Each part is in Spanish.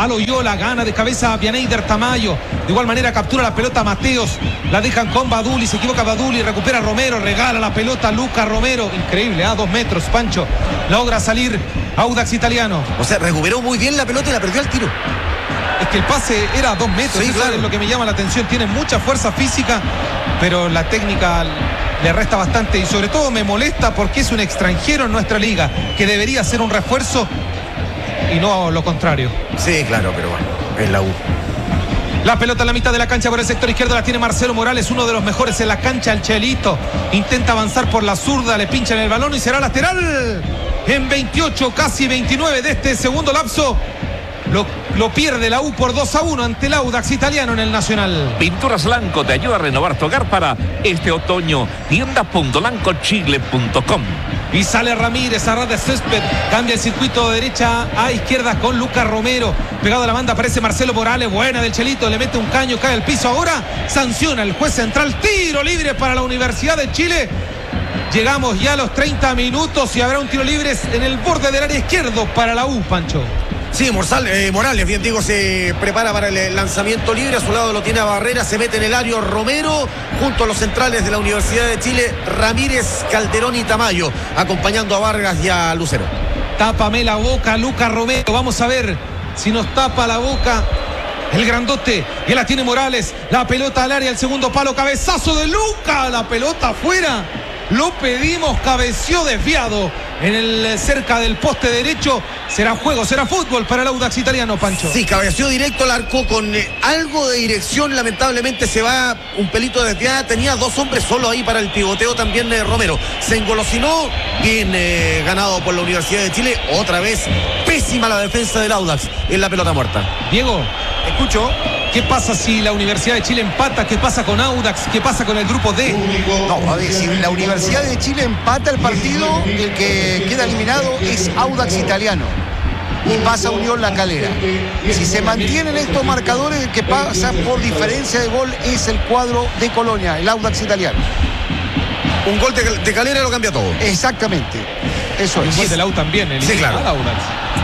a Loyola, gana de cabeza a Bianeider Tamayo. De igual manera captura la pelota Mateos, la dejan con Baduli, se equivoca Baduli, recupera Romero, regala la pelota a Lucas Romero. Increíble, a 2 metros, Pancho. Logra salir Audax Italiano. O sea, recuperó muy bien la pelota y la perdió al tiro. Es que el pase era a 2 metros, sí, eso claro. es lo que me llama la atención. Tiene mucha fuerza física, pero la técnica le resta bastante. Y sobre todo me molesta porque es un extranjero en nuestra liga, que debería ser un refuerzo y no lo contrario. Sí, claro, pero bueno, es la U. La pelota en la mitad de la cancha por el sector izquierdo la tiene Marcelo Morales, uno de los mejores en la cancha, el Chelito. Intenta avanzar por la zurda, le pinchan el balón y será lateral. En 28, casi 29 de este segundo lapso. Lo pierde la U por 2-1 ante el Audax Italiano en el Nacional. Pinturas Lanco te ayuda a renovar tu hogar para este otoño. Tienda.lancochile.com. Y sale Ramírez a ras de césped, cambia el circuito de derecha a izquierda con Lucas Romero. Pegado a la banda aparece Marcelo Morales, buena del Chelito, le mete un caño, cae al piso. Ahora sanciona el juez central, tiro libre para la Universidad de Chile. Llegamos ya a los 30 minutos y habrá un tiro libre en el borde del área izquierdo para la U, Pancho. Sí, Morales, bien digo, se prepara para el lanzamiento libre. A su lado lo tiene a Barrera, se mete en el área Romero, junto a los centrales de la Universidad de Chile, Ramírez, Calderón y Tamayo, acompañando a Vargas y a Lucero. Tápame la boca, Lucas Romero. Vamos a ver si nos tapa la boca el grandote. Y la tiene Morales, la pelota al área, el segundo palo, cabezazo de Lucas, la pelota afuera. Lo pedimos, cabeció desviado en el cerca del poste derecho. Será juego, será fútbol para el Audax Italiano, Pancho. Sí, cabeció directo al arco con algo de dirección. Lamentablemente se va un pelito desviada. Tenía 2 hombres solo ahí para el pivoteo también Romero. Se engolosinó. Bien ganado por la Universidad de Chile. Otra vez pésima la defensa del Audax en la pelota muerta. Diego, Escucho. ¿qué pasa si la Universidad de Chile empata? ¿Qué pasa con Audax? ¿Qué pasa con el grupo D? No, a ver, si la Universidad de Chile empata el partido, el que queda eliminado es Audax Italiano y pasa Unión La Calera. Si se mantienen estos marcadores, el que pasa por diferencia de gol es el cuadro de Colonia, el Audax Italiano. Un gol de Calera lo cambia todo. Exactamente, eso El es. gol de la U también, el Sí, claro. Audax.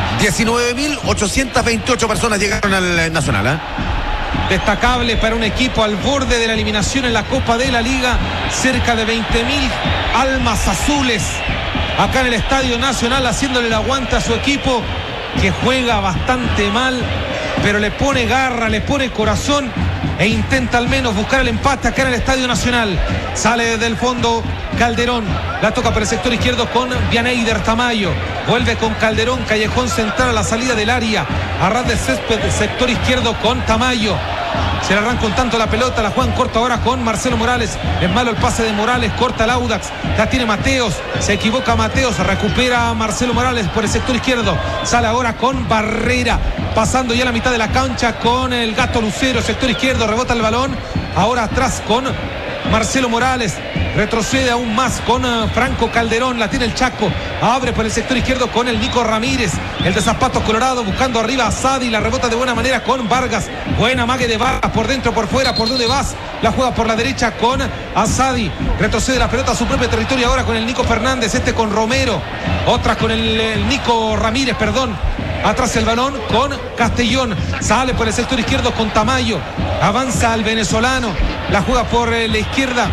19.828 personas llegaron al Nacional, ¿eh? Destacable para un equipo al borde de la eliminación en la Copa de la Liga. Cerca de 20.000 almas azules acá en el Estadio Nacional haciéndole el aguante a su equipo, que juega bastante mal, pero le pone garra, le pone corazón e intenta al menos buscar el empate acá en el Estadio Nacional. Sale desde el fondo Calderón, la toca por el sector izquierdo con Bianeider Tamayo, vuelve con Calderón, callejón central a la salida del área, a ras de césped, sector izquierdo con Tamayo. Se le arranca un tanto la pelota, la juegan corta ahora con Marcelo Morales. Es malo el pase de Morales, corta el Audax, la tiene Mateos, se equivoca Mateos, recupera a Marcelo Morales por el sector izquierdo, sale ahora con Barrera, pasando ya la mitad de la cancha con el Gato Lucero, sector izquierdo, rebota el balón, ahora atrás con Marcelo Morales, retrocede aún más con Franco Calderón, la tiene el Chaco, abre por el sector izquierdo con el Nico Ramírez, el de zapatos colorado, buscando arriba a Sadi, la rebota de buena manera con Vargas, buena mague de Vargas, por dentro, por fuera, por donde vas, la juega por la derecha con Asadi, retrocede la pelota a su propio territorio ahora con el Nico Fernández, con Romero, otra con el Nico Ramírez, perdón. Atrás el balón con Castellón, sale por el sector izquierdo con Tamayo, avanza al venezolano, la juega por la izquierda.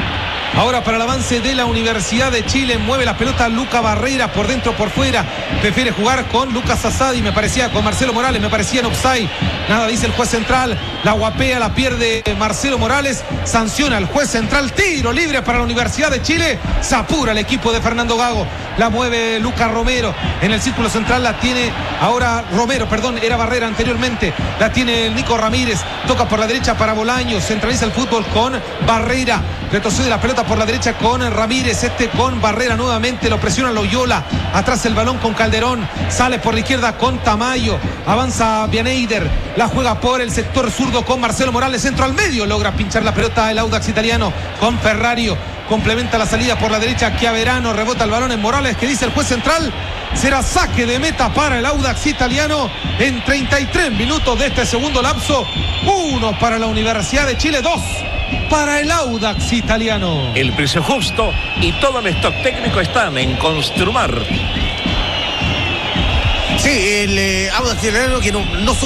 Ahora para el avance de la Universidad de Chile, mueve la pelota Luca Barrera, por dentro, por fuera, prefiere jugar con Lucas Asadi, me parecía, con Marcelo Morales, me parecía en offside, nada dice el juez central, la guapea, la pierde Marcelo Morales, sanciona el juez central, tiro libre para la Universidad de Chile, se apura el equipo de Fernando Gago, la mueve Lucas Romero, en el círculo central la tiene ahora Romero, perdón, era Barrera anteriormente, la tiene el Nico Ramírez, toca por la derecha para Bolaños, centraliza el fútbol con Barrera, retrocede la pelota por la derecha con Ramírez, con Barrera nuevamente, lo presiona Loyola, atrás el balón con Calderón, sale por la izquierda con Tamayo, avanza Bianeider, la juega por el sector zurdo con Marcelo Morales, centro al medio, logra pinchar la pelota el Audax Italiano con Ferrario, complementa la salida por la derecha, Chiaverano, rebota el balón en Morales, que dice el juez central, será saque de meta para el Audax Italiano en 33 minutos de este segundo lapso, 1 para la Universidad de Chile, 2 para el Audax Italiano. El precio justo y todo el stock técnico están en Construmar. Sí, el Audax Italiano que no